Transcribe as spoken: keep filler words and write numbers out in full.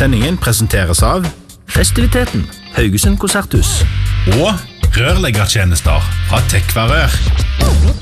Sendingen presenteres av Festiviteten, Haugesund Konserthus og rørleggertjenester fra Tekva Rør.